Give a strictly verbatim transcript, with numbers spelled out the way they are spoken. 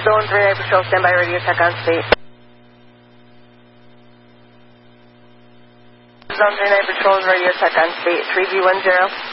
Zone three nine Patrol, stand by, radio check on state. Zone three nine Patrol, radio check on state, three B one zero.